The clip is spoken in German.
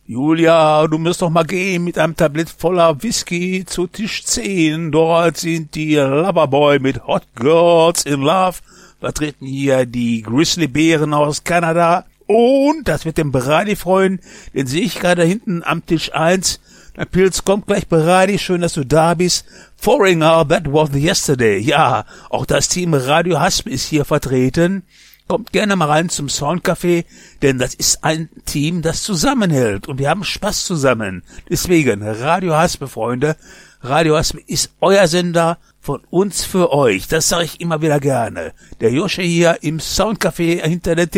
Julia, du musst doch mal gehen mit einem Tablett voller Whisky zu Tisch 10. Dort sind die Loverboy mit Hot Girls in Love. Vertreten hier die Grizzlybären aus Kanada. Und das wird dem Berardi freuen. Den sehe ich gerade hinten am Tisch 1. Der Pilz kommt gleich, Berardi. Schön, dass du da bist. Foreigner, that was yesterday. Ja, auch das Team Radio Hasp ist hier vertreten. Kommt gerne mal rein zum Soundcafé, denn das ist ein Team, das zusammenhält und wir haben Spaß zusammen. Deswegen, Radio Haspe, Freunde, Radio Haspe ist euer Sender von uns für euch. Das sage ich immer wieder gerne. Der Josche hier im Soundcafé hinter der